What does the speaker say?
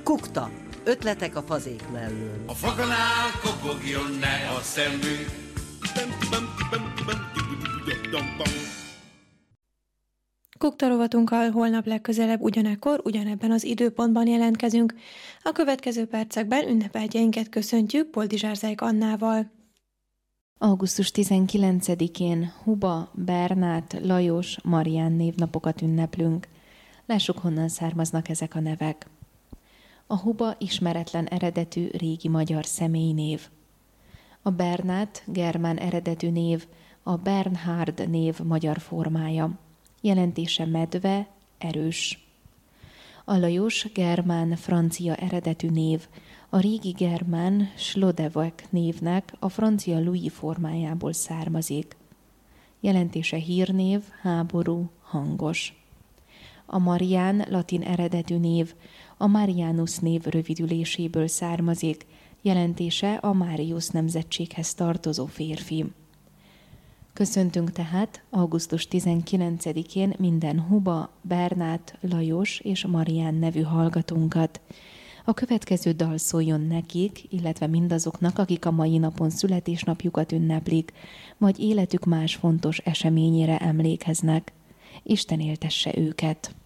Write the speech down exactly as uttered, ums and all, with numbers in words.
Kukta. Ötletek a fazék mellől. A foganál kopogjon ne a szemünk. Kukta rovatunkkal holnap legközelebb ugyanekkor, ugyanebben az időpontban jelentkezünk. A következő percekben ünnepeltjeinket köszöntjük Boldizsár Zejk Annával. augusztus tizenkilencedikén Huba, Bernát, Lajos, Marián névnapokat ünneplünk. Lássuk, honnan származnak ezek a nevek. A Huba ismeretlen eredetű régi magyar személynév. A Bernát germán eredetű név, a Bernhard név magyar formája. Jelentése medve, erős. A Lajos germán francia eredetű név, a régi germán Slodevek névnek a francia Louis formájából származik. Jelentése hírnév, háború, hangos. A Marián latin eredetű név, a Marianus név rövidüléséből származik, jelentése a Marius nemzetséghez tartozó férfi. Köszöntünk tehát augusztus tizenkilencedikén minden Huba, Bernát, Lajos és Marián nevű hallgatónkat. A következő dal szóljon nekik, illetve mindazoknak, akik a mai napon születésnapjukat ünneplik, vagy életük más fontos eseményére emlékeznek. Isten éltesse őket!